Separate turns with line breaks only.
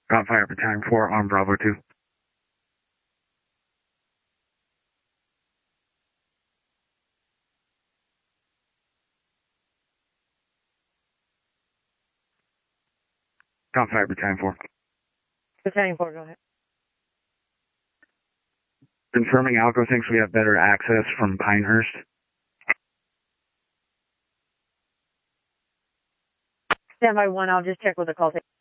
Got fire Battalion 4 on Bravo 2. Got fire Battalion 4.
Battalion 4, go ahead.
Confirming Alco thinks we have better access from Pinehurst.
Stand by 1, I'll just check with the call.